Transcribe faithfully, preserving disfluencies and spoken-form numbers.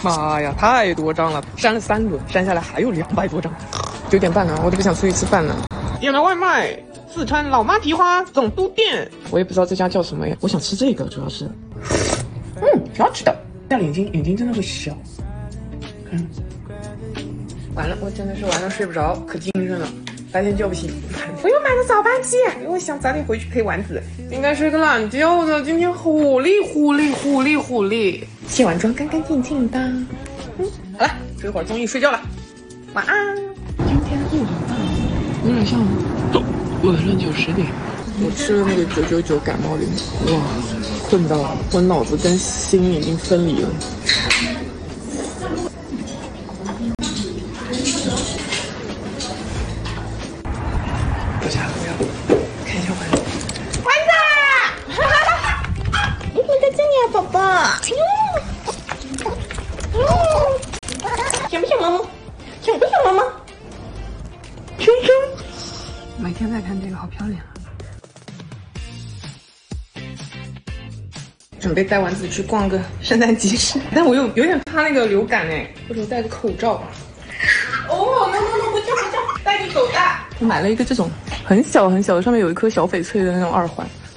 妈呀，太多张了，删了三轮，删下来还有两百多张。九点半了，我都不想出去吃饭了。点了外卖，四川老妈蹄花总督店，我也不知道这家叫什么呀。我想吃这个，主要是，嗯，挺好吃的。戴了眼镜，眼睛真的会小。看，完了，我真的是晚上睡不着，可精神了。白天叫不醒。我又买了早班机，因为想早点回去陪丸子。应该睡个懒觉的，今天虎力虎力虎力虎力。卸完妆干干净净的。嗯，好了，追会儿综艺睡觉了，晚安。今天一晚饭有点像晚上九十点，我吃了那个九九九感冒灵，哇，困到了，我脑子跟心已经分离了。我下我要看一下丸子，丸子，我在这里啊，宝宝。想不想妈妈？想不想妈妈？熊熊，每天在看这个，好漂亮啊！准备带丸子去逛个圣诞集市，但我又有点怕那个流感哎，或者戴个口罩吧。哦，能能能，不叫不叫，带你走的。我买了一个这种很小很小的，上面有一颗小翡翠的那种耳环。